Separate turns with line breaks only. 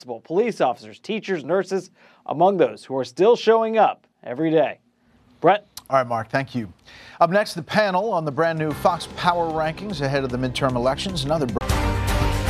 police officers, teachers, nurses, among those who are still showing up every day. Brett?
All right, Mark, thank you. Up next, the panel on the brand new Fox Power rankings ahead of the midterm elections. Another